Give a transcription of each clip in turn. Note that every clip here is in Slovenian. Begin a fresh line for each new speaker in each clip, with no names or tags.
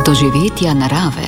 Doživetja narave.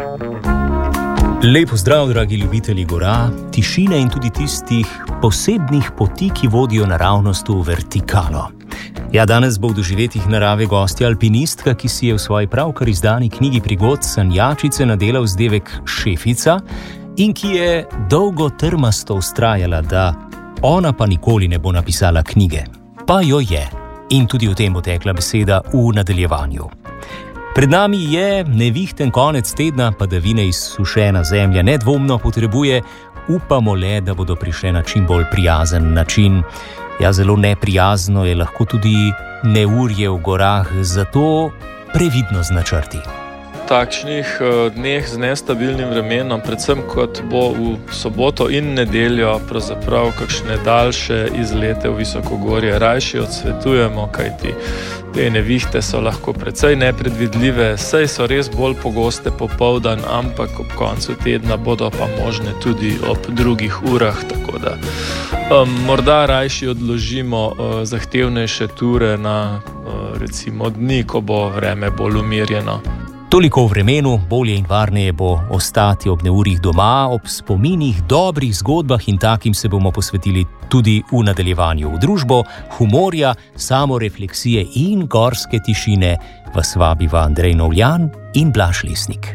Lep pozdrav, dragi ljubitelji gora, tišine in tudi tistih posebnih poti, ki vodijo naravnost v vertikalo. Ja, danes bo v doživetjih narave gostja alpinistka, ki si je v svoji pravkar izdani knjigi prigod Sanjačice nadela vzdevek Šefica in ki je dolgo trmasto vztrajala, da ona pa nikoli ne bo napisala knjige. Pa jo je. In tudi o tem bo tekla beseda v nadaljevanju. Pred nami je nevihten konec tedna, padavine izsušena zemlja nedvomno potrebuje, upamo le, da bodo prišle na čim bolj prijazen način. Ja, zelo neprijazno je lahko tudi neurje v gorah, zato previdno z načrti.
V takšnih dneh z nestabilnim vremenom, predvsem kot bo v soboto in nedeljo, pravzaprav kakšne daljše izlete v visokogorje rajši odsvetujemo, kajti te nevihte so lahko precej nepredvidljive, saj so res bolj pogoste popoldan, ampak ob koncu tedna bodo pa možne tudi ob drugih urah, tako da morda rajši odložimo zahtevnejše ture na recimo dni, ko bo vreme bolj umirjeno.
Toliko o vremenu, bolje in varneje bo ostati ob neurjih doma, ob spominih, dobrih zgodbah in takim se bomo posvetili tudi v nadaljevanju. V družbo humorja, samorefleksije in gorske tišine vas vabiva Andrej Novljan in Blaž Lesnik.